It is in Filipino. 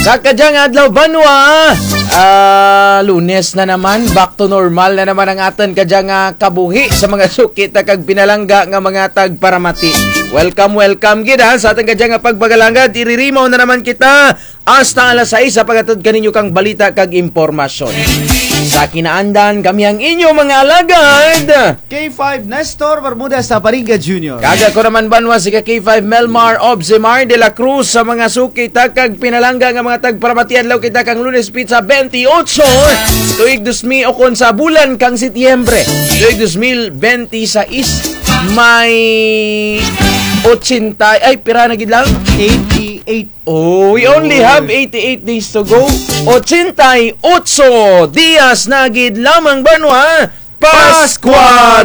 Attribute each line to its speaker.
Speaker 1: Kakadyang adlaw banwa. Lunes na naman, back to normal na naman ang aton kadyang kabuhi sa mga sukit na kag pinalangga nga mga tagparamati. Welcome gid sa ating kadyang pagbagalangad. Iririmaw na naman kita hasta alas 6 sa pagatod kaninyo kang balita kag impormasyon. Sa kinaandan, kami ang inyo mga alagad.
Speaker 2: K5 Nestor Bermudez sa Paringa Jr.
Speaker 1: Kaga ko naman banwa si K5 Melmar Obzimar de la Cruz sa mga sukit kag pinalangga nga mga tagparamati adlaw kita kang Lunes Pizza 28 tuig 2000 okon sa bulan kang Setyembre tuig 2026 may 80 ay pira na gid lang
Speaker 2: 88.
Speaker 1: Oh, we only have 88 days to go. 88 días na gid lamang banwa. Pasko!